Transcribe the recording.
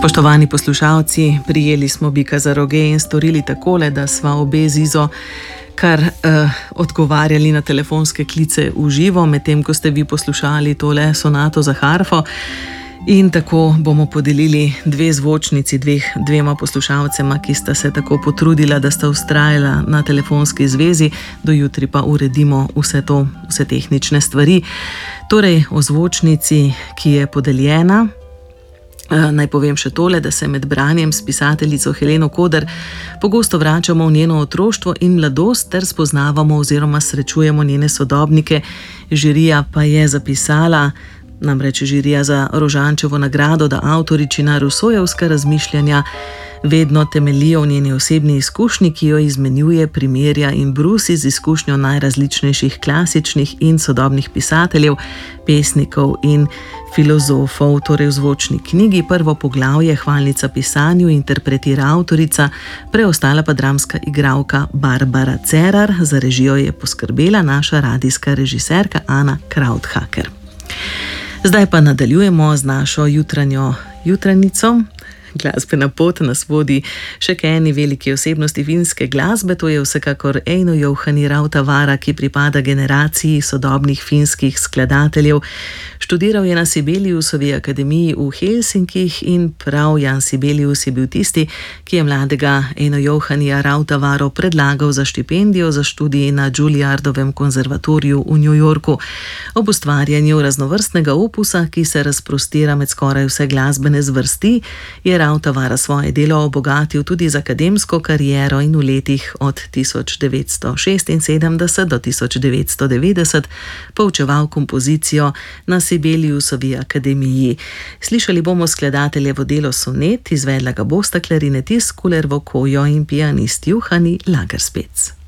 Spoštovani poslušalci, prijeli smo bika za roge in storili takole, da sva obe z Izo kar odgovarjali na telefonske klice v živo, medtem ko ste vi poslušali tole sonato za harfo. In tako bomo podelili dve zvočnici dvema poslušalcema, ki sta se tako potrudila, da sta vztrajala na telefonski zvezi, do jutri pa uredimo vse tehnične stvari. Torej, o zvočnici, ki je podeljena, naj povem še tole, da se med branjem s pisateljico Heleno Koder pogosto vračamo v njeno otroštvo in mladost ter spoznavamo oziroma srečujemo njene sodobnike. Žirija pa je zapisala, namreč žirija za Rožančevo nagrado, da avtoričina Rousseaujevska razmišljanja vedno temeljijo v njeni osebni izkušnji, ki jo izmenjuje, primerja in brusi z izkušnjo najrazličnejših klasičnih in sodobnih pisateljev, pesnikov in filozofov. Torej v zvočni knjigi prvo poglavje Hvalnica pisanju interpretira avtorica, preostala pa dramska igralka Barbara Cerar, za režijo je poskrbela naša radijska režiserka Ana Krauthaker. Zdaj pa nadaljujemo z našo jutranjico. Glasbena pot nas vodi še k eni veliki osebnosti finske glasbe, to je vsekakor Eino Jouhani Rautavaara, ki pripada generaciji sodobnih finskih skladateljev. Študiral je na Sibeliusovi akademiji v Helsinkih in prav Jan Sibelius je bil tisti, ki je mladega Eino Jouhanija Rautavaaro predlagal za štipendijo za študij na Juilliardovem konzervatoriju v New Yorku. Ob ustvarjanju raznovrstnega opusa, ki se razprostira med skoraj vse glasbene zvrsti, je Rautavaara svoje delo obogatil tudi z akademsko kariero in v letih od 1976 do 1990 poučeval kompozicijo na Sibeliusovi akademiji. Slišali bomo skladateljevo delo Sonet, izvedla ga bosta klarinetist Kuler Vokojo in pianist Juhani Lagerspets.